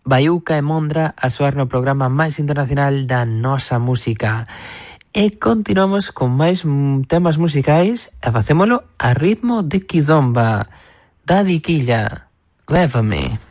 Baiuca e Mondra a soar no programa máis internacional da nosa música. E continuamos con máis temas musicais e facémolo a ritmo de Kizomba. Daddy Quilla, Lévame.